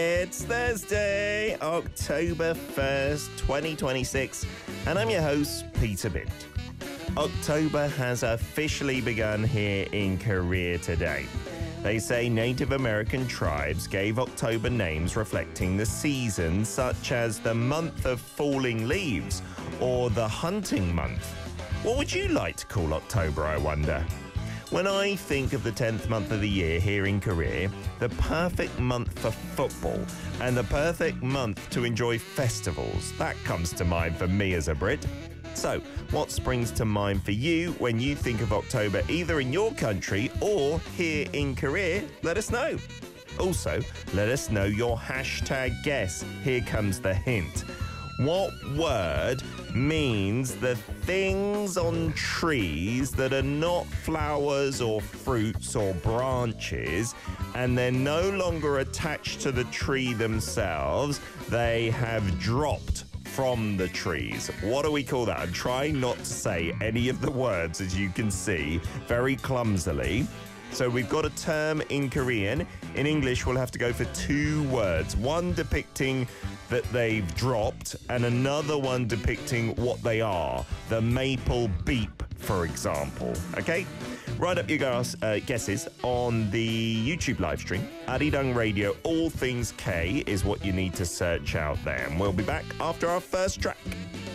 It's Thursday, October 1st, 2026, and I'm your host, Peter Bint. October has officially begun here in Korea today. They say Native American tribes gave October names reflecting the season, such as the month of falling leaves or the hunting month. What would you like to call October, I wonder? When I think of the 10th month of the year here in Korea, the perfect month for football and the perfect month to enjoy festivals, that comes to mind for me as a Brit. So, what springs to mind for you when you think of October, either in your country or here in Korea? Let us know. Also, let us know your hashtag guess. Here comes the hint. What word means the things on trees that are not flowers or fruits or branches, and they're no longer attached to the tree themselves? They have dropped from the trees. What do we call that? I'm trying not to say any of the words, as you can see, very clumsily. So we've got a term in Korean. In English, we'll have to go for two words. One depicting that they've dropped and another one depicting what they are. The maple beep, for example. Okay? Write up your guesses on the YouTube live stream. Arirang Radio, All Things K is what you need to search out there. And we'll be back after our first track.